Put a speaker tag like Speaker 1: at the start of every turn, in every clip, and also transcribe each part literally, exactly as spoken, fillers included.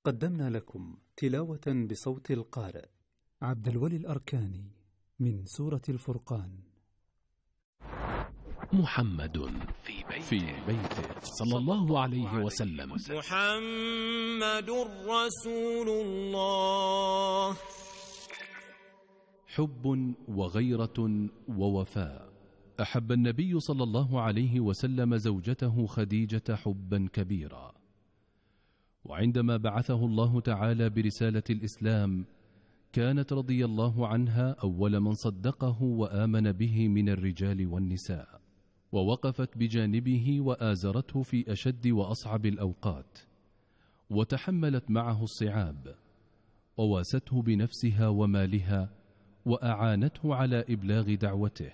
Speaker 1: قدمنا لكم تلاوة بصوت القارئ
Speaker 2: عبد الولي الأركاني من سورة الفرقان.
Speaker 3: محمد في بيته, في بيته صلى الله عليه وسلم.
Speaker 4: محمد رسول الله.
Speaker 3: حب وغيرة ووفاء. أحب النبي صلى الله عليه وسلم زوجته خديجة حبا كبيرا، وعندما بعثه الله تعالى برسالة الإسلام كانت رضي الله عنها أول من صدقه وآمن به من الرجال والنساء، ووقفت بجانبه وآزرته في أشد وأصعب الأوقات، وتحملت معه الصعاب، وواسته بنفسها ومالها، وأعانته على إبلاغ دعوته،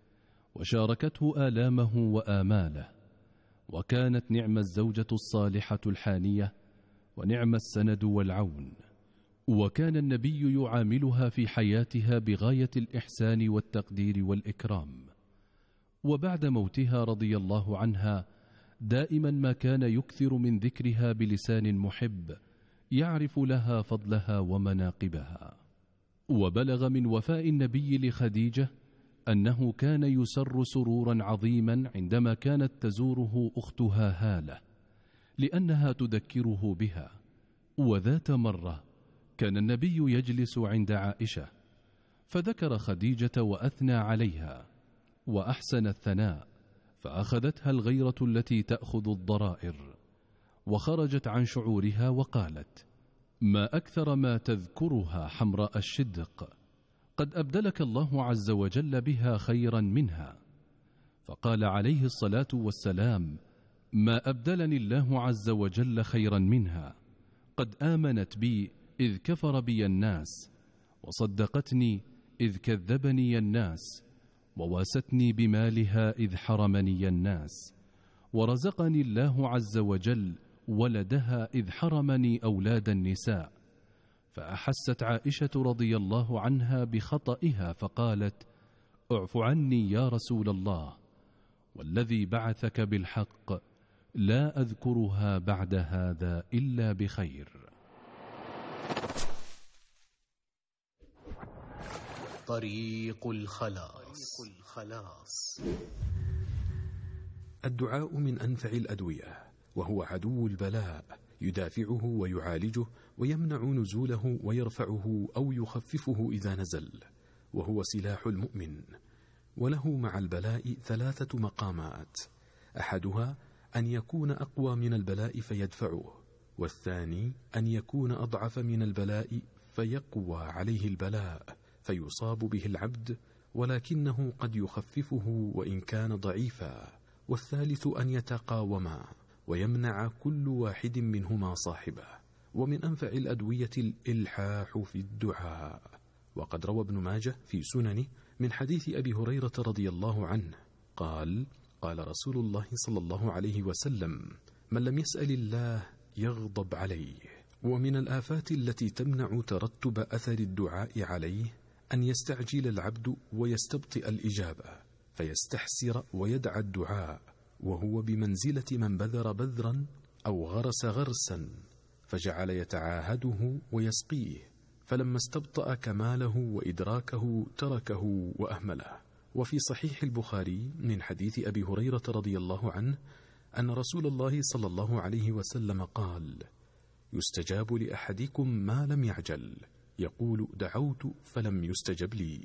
Speaker 3: وشاركته آلامه وآماله، وكانت نعم الزوجة الصالحة الحانية، ونعم السند والعون. وكان النبي يعاملها في حياتها بغاية الإحسان والتقدير والإكرام. وبعد موتها رضي الله عنها دائما ما كان يكثر من ذكرها بلسان محب يعرف لها فضلها ومناقبها. وبلغ من وفاء النبي لخديجة أنه كان يسر سرورا عظيما عندما كانت تزوره أختها هالة، لأنها تذكره بها. وذات مرة كان النبي يجلس عند عائشة فذكر خديجة وأثنى عليها وأحسن الثناء، فأخذتها الغيرة التي تأخذ الضرائر، وخرجت عن شعورها وقالت: ما أكثر ما تذكرها حمراء الشدق، قد أبدلك الله عز وجل بها خيرا منها. فقال عليه الصلاة والسلام: ما أبدلني الله عز وجل خيرا منها، قد آمنت بي إذ كفر بي الناس، وصدقتني إذ كذبني الناس، وواستني بمالها إذ حرمني الناس، ورزقني الله عز وجل ولدها إذ حرمني أولاد النساء. فأحست عائشة رضي الله عنها بخطئها فقالت: اعف عني يا رسول الله، والذي بعثك بالحق لا أذكرها بعد هذا إلا بخير.
Speaker 5: طريق الخلاص.
Speaker 6: الدعاء من أنفع الأدوية، وهو عدو البلاء، يدافعه ويعالجه ويمنع نزوله ويرفعه أو يخففه إذا نزل، وهو سلاح المؤمن. وله مع البلاء ثلاثة مقامات: أحدها أن يكون أقوى من البلاء فيدفعه، والثاني أن يكون أضعف من البلاء فيقوى عليه البلاء فيصاب به العبد ولكنه قد يخففه وإن كان ضعيفا، والثالث أن يتقاوما ويمنع كل واحد منهما صاحبه. ومن أنفع الأدوية الإلحاح في الدعاء. وقد روى ابن ماجه في سننه من حديث أبي هريرة رضي الله عنه قال: قال رسول الله صلى الله عليه وسلم: من لم يسأل الله يغضب عليه. ومن الآفات التي تمنع ترتب أثر الدعاء عليه أن يستعجل العبد ويستبطئ الإجابة فيستحسر ويدعى الدعاء، وهو بمنزلة من بذر بذرا أو غرس غرسا فجعل يتعاهده ويسقيه، فلما استبطأ كماله وإدراكه تركه وأهمله. وفي صحيح البخاري من حديث أبي هريرة رضي الله عنه أن رسول الله صلى الله عليه وسلم قال: يستجاب لأحدكم ما لم يعجل، يقول: دعوت فلم يستجب لي.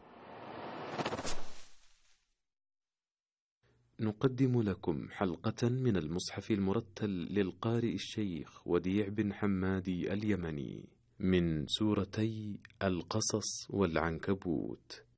Speaker 6: نقدم لكم حلقة من المصحف المرتل للقارئ الشيخ وديع بن حمادي اليمني من سورتي القصص والعنكبوت.